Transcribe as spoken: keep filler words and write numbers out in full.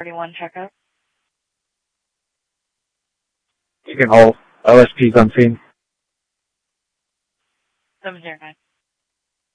thirty-one checkup. You can hold. O S P's on scene. seven zero nine.